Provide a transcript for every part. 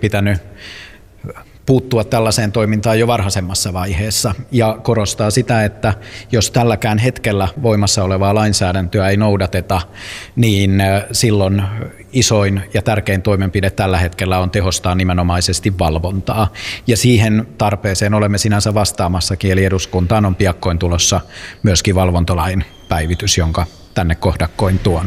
pitänyt puuttua tällaiseen toimintaan jo varhaisemmassa vaiheessa ja korostaa sitä, että jos tälläkään hetkellä voimassa olevaa lainsäädäntöä ei noudateta, niin silloin isoin ja tärkein toimenpide tällä hetkellä on tehostaa nimenomaisesti valvontaa. Ja siihen tarpeeseen olemme sinänsä vastaamassakin, eli eduskuntaan on piakkoin tulossa myöskin valvontalain päivitys, jonka tänne kohdakkoin tuon.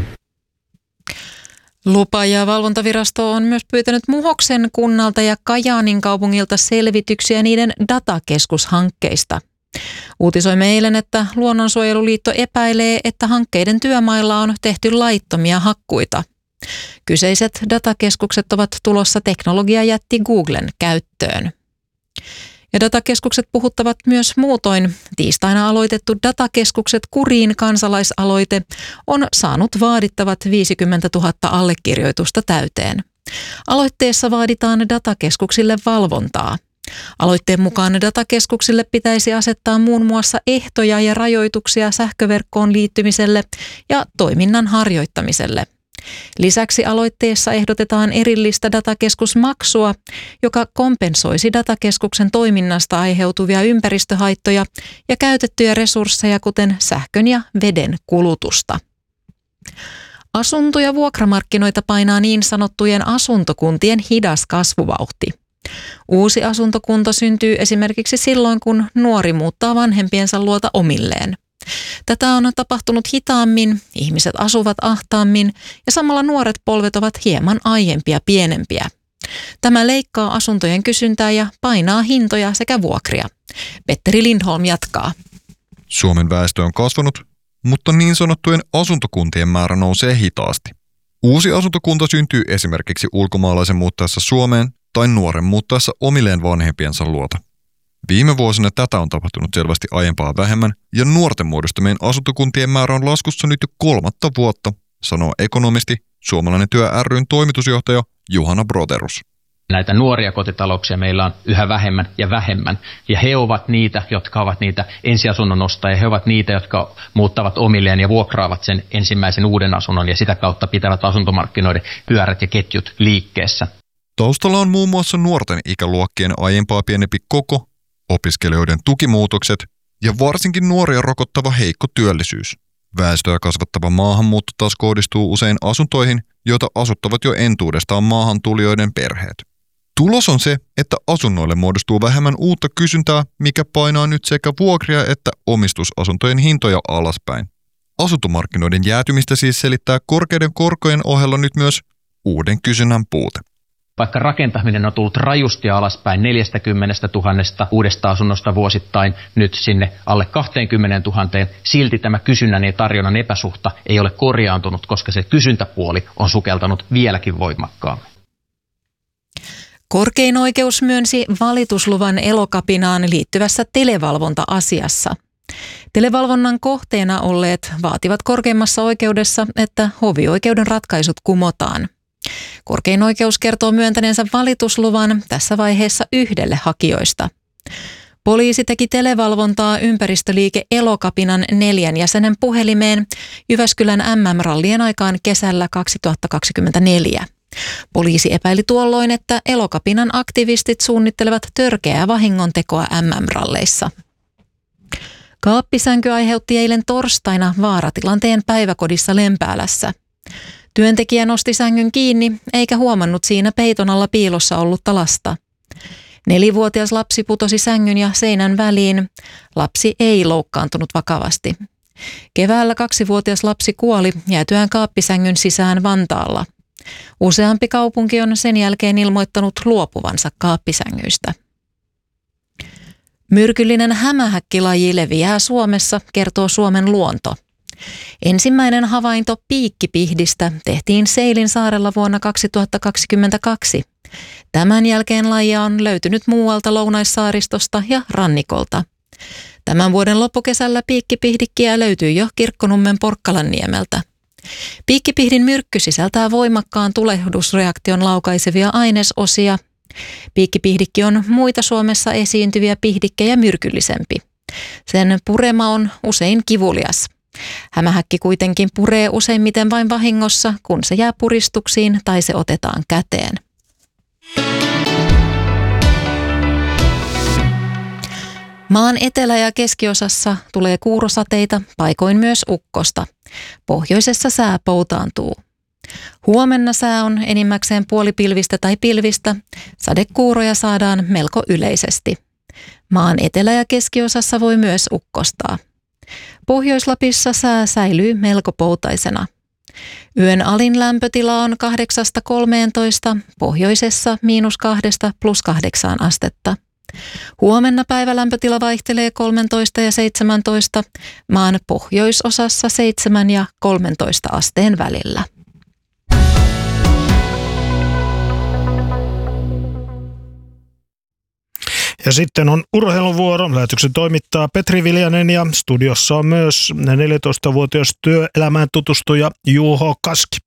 Lupa- ja valvontavirasto on myös pyytänyt Muhoksen kunnalta ja Kajaanin kaupungilta selvityksiä niiden datakeskushankkeista. Uutisoimme eilen, että Luonnonsuojeluliitto epäilee, että hankkeiden työmailla on tehty laittomia hakkuita. Kyseiset datakeskukset ovat tulossa teknologiajätti Googlen käyttöön. Ja datakeskukset puhuttavat myös muutoin. Tiistaina aloitettu Datakeskukset kuriin kansalaisaloite on saanut vaadittavat 50 000 allekirjoitusta täyteen. Aloitteessa vaaditaan datakeskuksille valvontaa. Aloitteen mukaan datakeskuksille pitäisi asettaa muun muassa ehtoja ja rajoituksia sähköverkkoon liittymiselle ja toiminnan harjoittamiselle. Lisäksi aloitteessa ehdotetaan erillistä datakeskusmaksua, joka kompensoisi datakeskuksen toiminnasta aiheutuvia ympäristöhaittoja ja käytettyjä resursseja, kuten sähkön ja veden kulutusta. Asunto- ja vuokramarkkinoita painaa niin sanottujen asuntokuntien hidas kasvuvauhti. Uusi asuntokunta syntyy esimerkiksi silloin, kun nuori muuttaa vanhempiensa luota omilleen. Tätä on tapahtunut hitaammin, ihmiset asuvat ahtaammin ja samalla nuoret polvet ovat hieman aiempia pienempiä. Tämä leikkaa asuntojen kysyntää ja painaa hintoja sekä vuokria. Petteri Lindholm jatkaa. Suomen väestö on kasvanut, mutta niin sanottujen asuntokuntien määrä nousee hitaasti. Uusi asuntokunta syntyy esimerkiksi ulkomaalaisen muuttaessa Suomeen tai nuoren muuttaessa omilleen vanhempiensa luota. Viime vuosina tätä on tapahtunut selvästi aiempaa vähemmän ja nuorten muodostamien asuntokuntien määrä on laskussa nyt jo 3. vuotta, sanoo ekonomisti, Suomalainen työ ry:n toimitusjohtaja Juhana Broderus. Näitä nuoria kotitalouksia meillä on yhä vähemmän ja vähemmän. Ja he ovat niitä, jotka ovat niitä ensiasunnon ostajia. He ovat niitä, jotka muuttavat omilleen ja vuokraavat sen ensimmäisen uuden asunnon ja sitä kautta pitävät asuntomarkkinoiden pyörät ja ketjut liikkeessä. Taustalla on muun muassa nuorten ikäluokkien aiempaa pienempi koko, opiskelijoiden tukimuutokset ja varsinkin nuoria rokottava heikko työllisyys. Väestöä kasvattava maahanmuutto taas kohdistuu usein asuntoihin, joita asuttavat jo entuudestaan maahantulijoiden perheet. Tulos on se, että asunnoille muodostuu vähemmän uutta kysyntää, mikä painaa nyt sekä vuokria että omistusasuntojen hintoja alaspäin. Asuntomarkkinoiden jäätymistä siis selittää korkeiden korkojen ohella nyt myös uuden kysynnän puute. Vaikka rakentaminen on tullut rajusti alaspäin 40 000 uudesta asunnosta vuosittain nyt sinne alle 20 000, silti tämä kysynnän ja tarjonnan epäsuhta ei ole korjaantunut, koska se kysyntäpuoli on sukeltanut vieläkin voimakkaammin. Korkein oikeus myönsi valitusluvan Elokapinaan liittyvässä televalvonta-asiassa. Televalvonnan kohteena olleet vaativat korkeimmassa oikeudessa, että hovioikeuden ratkaisut kumotaan. Korkein oikeus kertoo myöntäneensä valitusluvan tässä vaiheessa yhdelle hakijoista. Poliisi teki televalvontaa ympäristöliike Elokapinan 4 jäsenen puhelimeen Jyväskylän MM-rallien aikaan kesällä 2024. Poliisi epäili tuolloin, että Elokapinan aktivistit suunnittelevat törkeää vahingontekoa MM-ralleissa. Kaappisänky aiheutti eilen torstaina vaaratilanteen päiväkodissa Lempäälässä. Työntekijä nosti sängyn kiinni eikä huomannut siinä peiton alla piilossa ollutta lasta. 4-vuotias lapsi putosi sängyn ja seinän väliin. Lapsi ei loukkaantunut vakavasti. Keväällä 2-vuotias lapsi kuoli jäätyään kaappisängyn sisään Vantaalla. Useampi kaupunki on sen jälkeen ilmoittanut luopuvansa kaappisängyistä. Myrkyllinen hämähäkkilaji leviää Suomessa, kertoo Suomen luonto. Ensimmäinen havainto piikkipihdistä tehtiin Seilinsaarella vuonna 2022. Tämän jälkeen lajia on löytynyt muualta Lounaissaaristosta ja rannikolta. Tämän vuoden loppukesällä piikkipihdikkiä löytyy jo Kirkkonummen Porkkalanniemeltä. Piikkipihdin myrkky sisältää voimakkaan tulehdusreaktion laukaisevia ainesosia. Piikkipihdikki on muita Suomessa esiintyviä pihdikkejä myrkyllisempi. Sen purema on usein kivulias. Hämähäkki kuitenkin puree useimmiten vain vahingossa, kun se jää puristuksiin tai se otetaan käteen. Maan etelä- ja keskiosassa tulee kuurosateita, paikoin myös ukkosta. Pohjoisessa sää poutaantuu. Huomenna sää on enimmäkseen puolipilvistä tai pilvistä. Sadekuuroja saadaan melko yleisesti. Maan etelä- ja keskiosassa voi myös ukkostaa. Pohjois-Lapissa sää säilyy melko poutaisena. Yön alin lämpötila on 8–13, pohjoisessa -2 +8 astetta. Huomenna päivälämpötila vaihtelee 13 ja 17, maan pohjoisosassa 7 ja 13 asteen välillä. Ja sitten on urheiluvuoro. Lähetyksen toimittaa Petri Viljanen ja studiossa on myös 14-vuotias työelämään tutustuja Juho Kaski.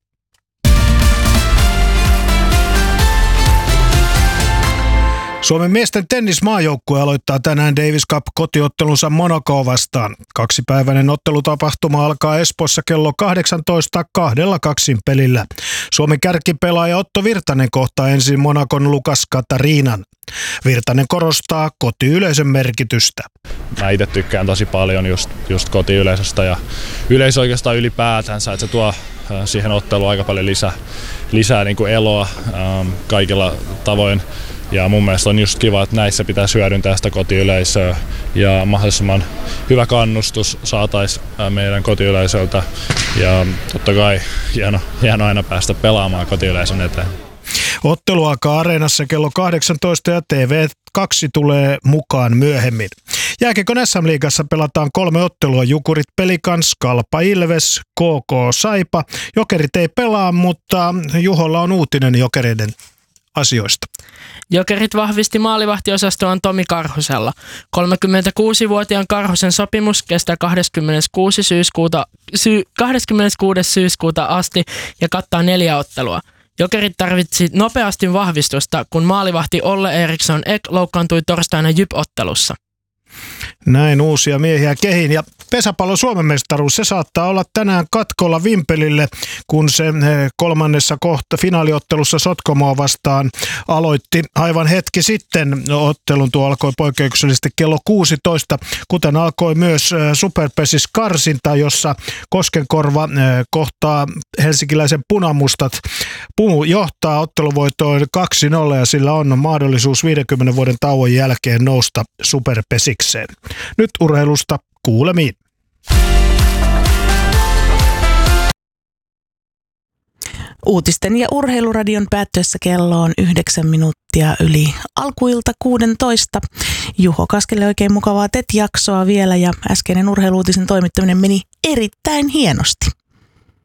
Suomen miesten tennismaajoukkue aloittaa tänään Davis Cup-kotiottelunsa Monacoa vastaan. Kaksipäiväinen ottelutapahtuma alkaa Espoossa kello 18 2 pelillä. Suomen kärkipelaaja Otto Virtanen kohtaa ensin Monacon Lukas Katariinan. Virtanen korostaa kotiyleisön merkitystä. Mä itse tykkään tosi paljon just kotiyleisöstä ja yleisö oikeastaan ylipäätänsä, että se tuo siihen otteluun aika paljon lisää niin kuin eloa kaikilla tavoin. Ja mun mielestä on just kiva, että näissä pitäisi hyödyntää sitä kotiyleisöä ja mahdollisimman hyvä kannustus saataisiin meidän kotiyleisöltä. Ja totta kai hieno aina päästä pelaamaan kotiyleisön eteen. Ottelu alkaa Areenassa kello 18 ja TV2 tulee mukaan myöhemmin. Jääkiekon SM-liigassa pelataan 3 ottelua. Jukurit Pelikans, Kalpa Ilves, KK Saipa. Jokerit ei pelaa, mutta Juholla on uutinen Jokereiden asioista. Jokerit vahvisti maalivahtiosastoaan Tomi Karhusella. 36-vuotiaan Karhusen sopimus kestää 26. syyskuuta asti ja kattaa 4 ottelua. Jokerit tarvitsi nopeasti vahvistusta, kun maalivahti Olle Eriksson Ek loukkaantui torstaina Jyp-ottelussa. Näin uusia miehiä kehiin. Ja pesäpallon Suomen mestaruus, se saattaa olla tänään katkolla Vimpelille, kun se kolmannessa finaaliottelussa Sotkamoa vastaan aloitti aivan hetki sitten. Ottelun tuo alkoi poikkeuksellisesti kello 16, kuten alkoi myös Superpesis karsinta, jossa Koskenkorva kohtaa helsinkiläisen Punamustat. Pumu johtaa otteluvoitoon 2-0 ja sillä on mahdollisuus 50 vuoden tauon jälkeen nousta Superpesikseen. Nyt urheilusta kuulemiin. Uutisten ja urheiluradion päättyessä kello on 9 minuuttia yli alkuilta 16. Juho Kaskelle oikein mukavaa TET-jaksoa vielä ja äskeinen urheiluutisen toimittaminen meni erittäin hienosti.